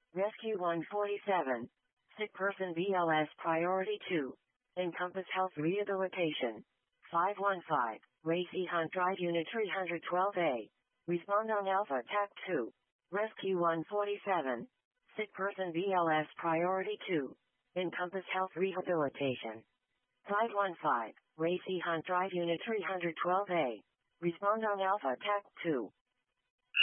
Rescue 147. Sick person BLS Priority 2. Encompass Health Rehabilitation. 515. Racy Hunt Drive Unit 312A. Respond on Alpha TAC 2. Rescue 147. Sick person BLS Priority 2. Encompass Health Rehabilitation. 515. Racy Hunt Drive Unit 312A. Respond on Alpha TAC 2.